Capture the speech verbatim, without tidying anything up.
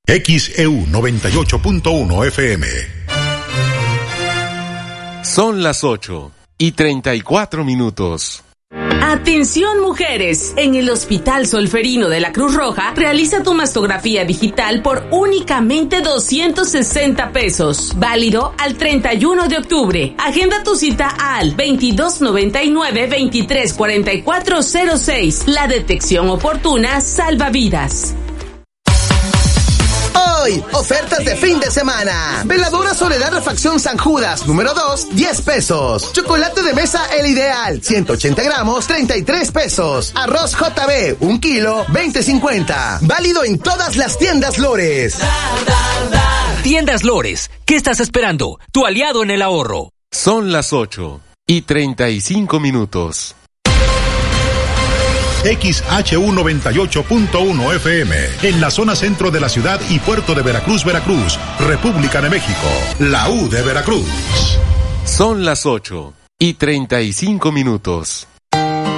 X E U noventa y ocho punto uno F M. Son las ocho y treinta y cuatro minutos. Atención mujeres, en el Hospital Solferino de la Cruz Roja realiza tu mastografía digital por únicamente doscientos sesenta pesos, válido al treinta y uno de octubre. Agenda tu cita al veintidós noventa y nueve, veintitrés cuarenta y cuatro cero seis. La detección oportuna salva vidas. Hoy, ofertas de fin de semana. Veladora Soledad Refacción San Judas, número dos, diez pesos. Chocolate de mesa El Ideal, ciento ochenta gramos, treinta y tres pesos. Arroz J B, un kilo, veinte cincuenta. Válido en todas las tiendas Lores. Tiendas Lores, ¿qué estás esperando? Tu aliado en el ahorro. Son las ocho y treinta y cinco minutos. X H U noventa y ocho punto uno F M, en la zona centro de la ciudad y puerto de Veracruz, Veracruz, República de México, la U de Veracruz. Son las ocho y treinta y cinco minutos.